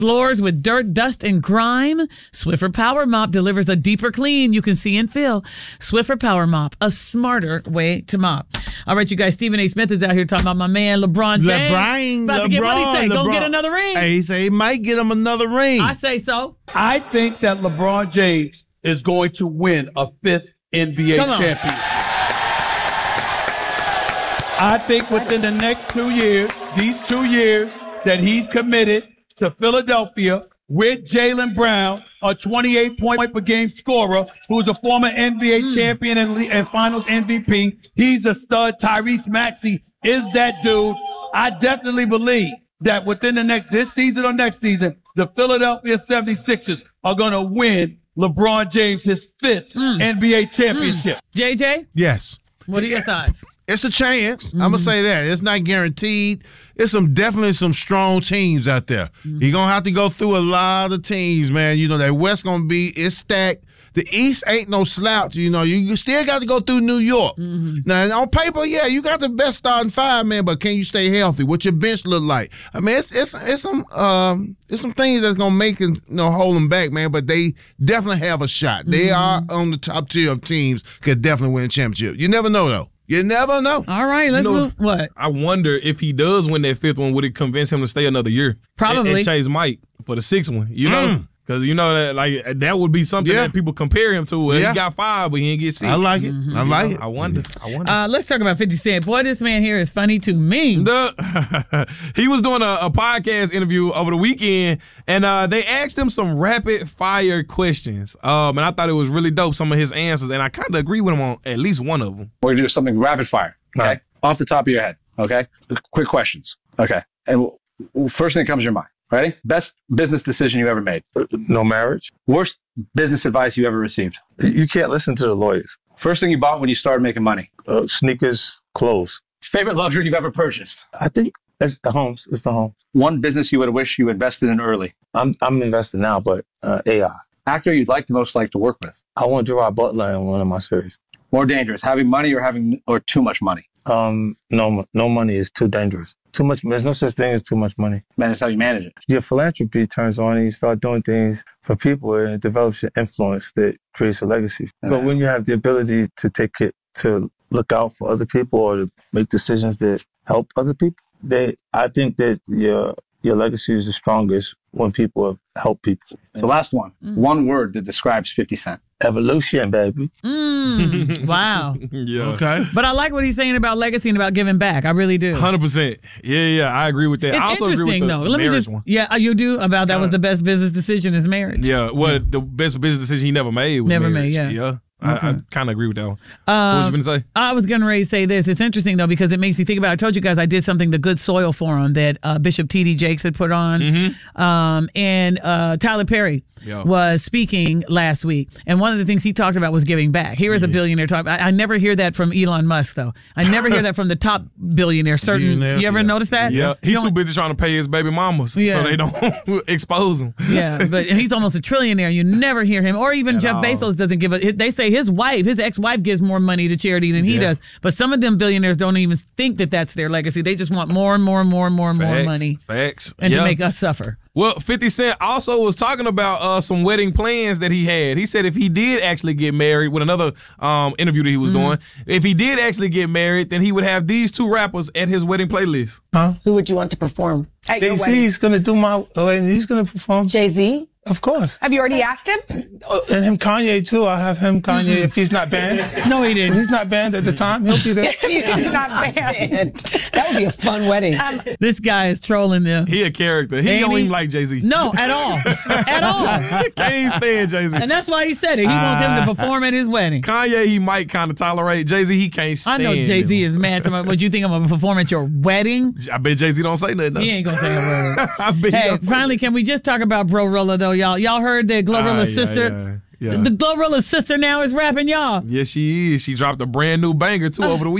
floors with dirt, dust, and grime? Swiffer Power Mop delivers a deeper clean you can see and feel. Swiffer Power Mop, a smarter way to mop. All right, you guys, Stephen A. Smith is out here talking about my man LeBron James. About to get what he say? Gonna get another ring? Hey, he say he might get him another ring. I say so. I think that LeBron James is going to win a 5th NBA championship. I think within the next 2 years, these 2 years that he's committed to Philadelphia with Jaylen Brown, a 28-point-per-game scorer who's a former NBA champion and finals MVP. He's a stud. Tyrese Maxey is that dude. I definitely believe that within this season or next season, the Philadelphia 76ers are going to win LeBron James his 5th NBA championship. JJ? Yes. What are your thoughts? It's a chance. I'm going to say that. It's not guaranteed. It's definitely some strong teams out there. You're going to have to go through a lot of teams, man. You know, that West going to it's stacked. The East ain't no slouch. You know, you still got to go through New York. Now, on paper, yeah, you got the best starting 5, man, but can you stay healthy? What your bench look like? I mean, it's some things that's going to make it, hold them back, man, but they definitely have a shot. They are on the top tier of teams, could definitely win a championship. You never know, though. You never know. All right, let's move. What? I wonder if he does win that 5th one, would it convince him to stay another year? Probably. And chase Mike for the 6th one, you know? Because that that would be something that people compare him to. Well, he got 5, but he didn't get 6. I like it. I like it. I wonder. Let's talk about 50 Cent. Boy, this man here is funny to me. He was doing a podcast interview over the weekend, and they asked him some rapid fire questions. And I thought it was really dope, some of his answers, and I kind of agree with him on at least one of them. We're going to do something rapid fire, okay? Off the top of your head, okay? Quick questions, okay? And first thing that comes to your mind. Ready? Best business decision you ever made? No marriage. Worst business advice you ever received? You can't listen to the lawyers. First thing you bought when you started making money? Sneakers, clothes. Favorite luxury you've ever purchased? I think it's the homes. It's the home. One business you would wish you invested in early? I'm invested now, but AI. Actor you'd most like to work with? I want Gerard Butler in one of my series. More dangerous, having money or too much money? No money is too dangerous. Too much. There's no such thing as too much money. Man, that's how you manage it. Your philanthropy turns on and you start doing things for people and it develops your influence that creates a legacy. But when you have the ability to take it, to look out for other people or to make decisions that help other people, I think that your legacy is the strongest when people help people. So last one. One word that describes 50 Cent. Evolution, baby. Wow. Yeah. Okay. But I like what he's saying about legacy and about giving back. I really do. 100%. Yeah, I agree with that. It's I also interesting, agree with the marriage one. Yeah, you do? About that was the best business decision is marriage. Yeah, the best business decision he never made was marriage. Yeah. I kind of agree with that one. What was you going to say? I was going to say this. It's interesting, though, because it makes you think about, I told you guys I did something, the Good Soil Forum that Bishop T.D. Jakes had put on. And Tyler Perry was speaking last week. And one of the things he talked about was giving back. Here is a billionaire talking. I never hear that from Elon Musk, though. I never hear that from the top billionaire. You ever notice that? Yeah. He's too busy trying to pay his baby mamas so they don't expose him. Yeah, but he's almost a trillionaire. You never hear him. Or even Jeff Bezos doesn't give a... They say his ex-wife gives more money to charity than he does. But some of them billionaires don't even think that that's their legacy. They just want more and more and more and more and more money. Facts. And to make us suffer. Well, 50 Cent also was talking about some wedding plans that he had. He said if he did actually get married, with another interview that he was doing, if he did actually get married, then he would have these 2 rappers at his wedding playlist. Who would you want to perform at your wedding? Jay-Z's going to do my wedding. He's going to perform. Jay-Z? Of course. Have you already asked him? And him, Kanye, too. I'll have him, Kanye, if he's not banned. No, he didn't. If he's not banned at the time, he'll be there. He's not banned. That would be a fun wedding. This guy is trolling them. He a character. He don't even like Jay-Z. No, at all. At all. Can't even stand Jay-Z. And that's why he said it. He wants him to perform at his wedding. Kanye, he might kind of tolerate. Jay-Z, he can't stand I know Jay-Z is mad to me. What, you think I'm going to perform at your wedding? I bet Jay-Z don't say nothing. He ain't going to say a word. I bet hey, finally, can we just talk about Glorilla, though, y'all? Y'all heard that Glorilla's sister? Yeah. The Glorilla's sister now is rapping, y'all. Yes, she is. She dropped a brand new banger, too, over the weekend.